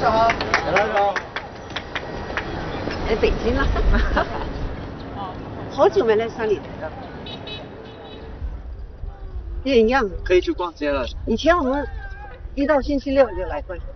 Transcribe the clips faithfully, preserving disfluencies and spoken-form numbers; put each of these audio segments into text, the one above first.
上好，来来好。 来北京了，好久没来山里来了，变样了。 可以去逛街了。 以前我们一到星期六就来过。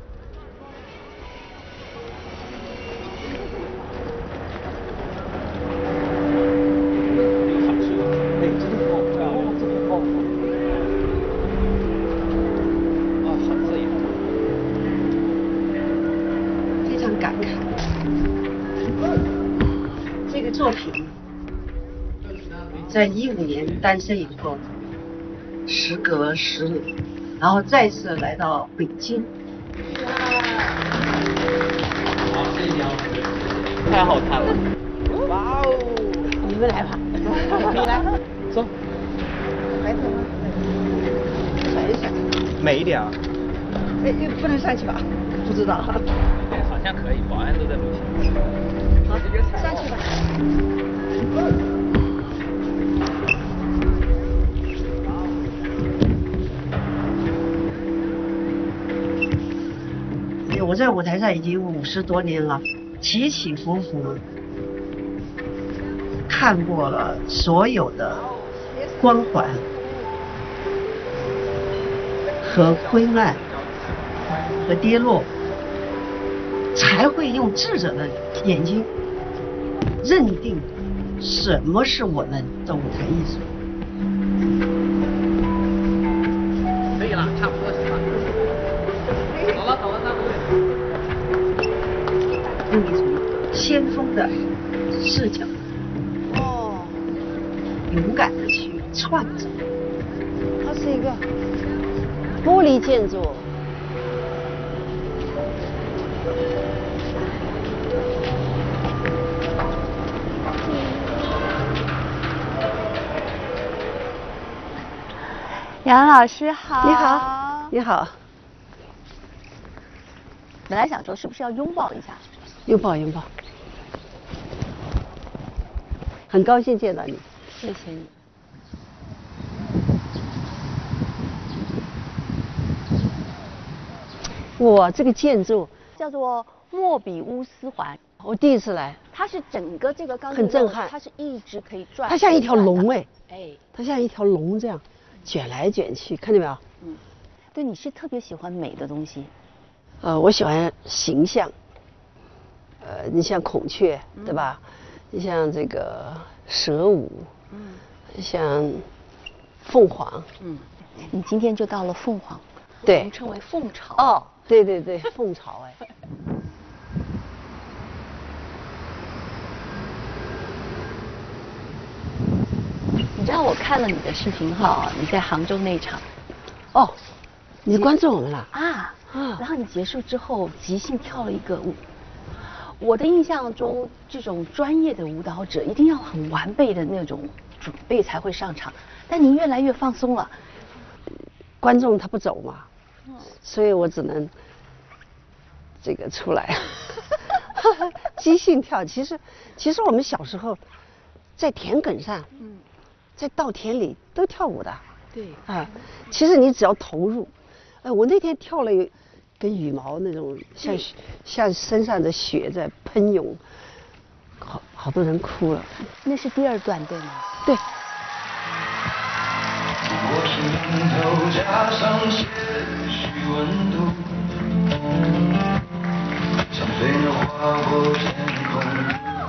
作品在一五年诞生以后，时隔十年，然后再次来到北京。 好，谢谢杨老师，太好看了！哇哦， 你们来吧，你来， 走。 白头吗？甩一甩。 美一点啊。 哎，不能上去吧？不知道。 哎，好像可以，保安都在楼下。 好，上去吧。我在舞台上已经五十多年了，起起伏伏，看过了所有的光环和灰暗和跌落，才会用智者的眼睛认定什么是我们的舞台艺术。 可以了，差不多行了。走了走了，大部队。 用一种先锋的视角， 哦， 勇敢的去创造。 它是一个玻璃建筑。 杨老师好， 你好，你好。 本来想说是不是要拥抱一下？ 拥抱拥抱。很高兴见到你。 谢谢你。 哇，这个建筑叫做莫比乌斯环， 我第一次来， 它是整个这个钢很震撼， 它是一直可以转， 它像一条龙哎， 哎， 它像一条龙这样卷来卷去，看见没有？ 嗯，对，你是特别喜欢美的东西。 呃，我喜欢形象。呃，你像孔雀，嗯、对吧？你像这个蛇舞，嗯，像凤凰， 嗯，你今天就到了凤凰， 对， 我们称为凤巢。 哦，对对对，凤巢哎。 你知道我看了你的视频哈，你在杭州那场， 哦，你关注我们了啊？啊，然后你结束之后即兴跳了一个舞。我的印象中，这种专业的舞蹈者一定要很完备的那种准备才会上场，但您越来越放松了。 观众他不走嘛，嗯、所以我只能这个出来，即兴跳。其实，其实我们小时候在田埂上，嗯，在稻田里都跳舞的。 对， 啊，其实你只要投入。哎，我那天跳了跟羽毛那种，像像身上的血在喷涌，好好多人哭了。 那是第二段对吗？ 对。 我心头加上些许温度，像飞鸟划过天空。